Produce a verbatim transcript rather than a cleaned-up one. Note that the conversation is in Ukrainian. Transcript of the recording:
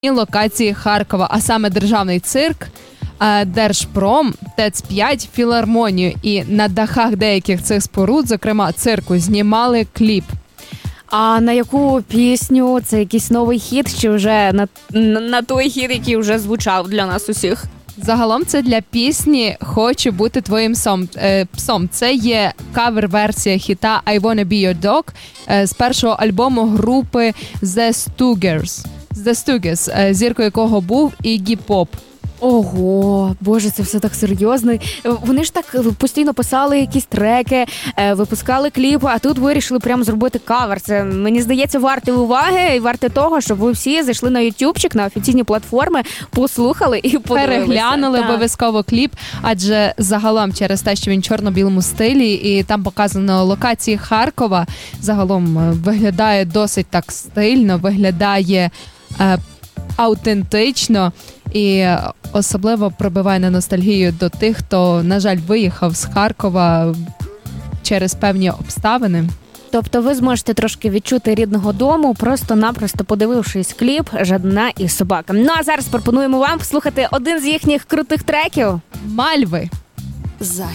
локації Харкова, а саме Державний цирк, Держпром, ТЕЦ п'ять, філармонію. І на дахах деяких цих споруд, зокрема цирку, знімали кліп. А на яку пісню? Це якийсь новий хіт чи вже на, на, на той хіт, який вже звучав для нас усіх? Загалом це для пісні «Хочу бути твоїм псом». Е, псом. Це є кавер-версія хіта «I wanna be your dog» е, з першого альбому групи The Stooges, The Stooges, е, зіркою якого був Іггі Поп. Ого, боже, це все так серйозно. Вони ж так постійно писали якісь треки, випускали кліпи, а тут вирішили прямо зробити кавер. Це, мені здається, варте уваги і варте того, щоб ви всі зайшли на ютубчик, на офіційні платформи, послухали і подивилися. Переглянули обов'язково кліп, адже загалом через те, що він в чорно-білому стилі, і там показано локації Харкова, загалом виглядає досить так стильно, виглядає е, аутентично. І особливо пробиває на ностальгію до тих, хто, на жаль, виїхав з Харкова через певні обставини. Тобто ви зможете трошки відчути рідного дому, просто-напросто подивившись кліп «Жадна і собака». Ну а зараз пропонуємо вам послухати один з їхніх крутих треків. Мальви. За